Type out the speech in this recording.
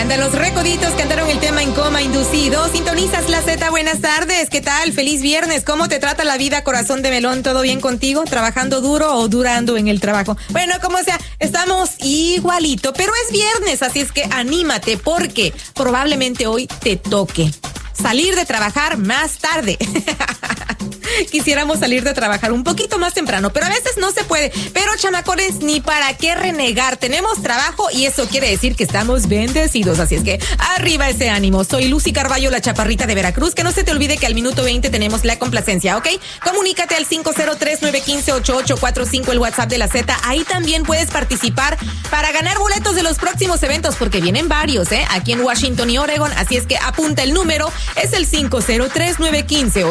encantan los Recoditos, cantaron el tema En Coma Inducido. Sintonizas la Z, buenas tardes, ¿qué tal? Feliz viernes, ¿cómo te trata la vida, corazón de melón? ¿Todo bien contigo? ¿Trabajando duro o durando en el trabajo? Bueno, como sea, estamos igualito, pero es viernes, así es que anímate porque probablemente hoy te toque salir de trabajar más tarde. Quisiéramos salir de trabajar un poquito más temprano, pero a veces no se puede. Pero chamacones, ni para qué renegar. Tenemos trabajo y eso quiere decir que estamos bendecidos. Así es que arriba ese ánimo. Soy Lucy Carballo, la chaparrita de Veracruz. Que no se te olvide que al minuto 20 tenemos la complacencia, ¿ok? Comunícate al 503-915-8845, el WhatsApp de la Z. Ahí también puedes participar para ganar boletos de los próximos eventos, porque vienen varios, aquí en Washington y Oregon. Así es que apunta el número. Es el 503-915